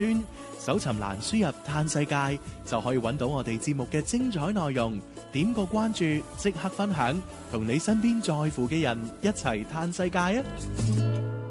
搜尋欄輸入嘆世界就可以揾到我哋節目嘅精彩內容，點個關注，即刻分享，同你身邊在乎嘅人一齊嘆世界啊！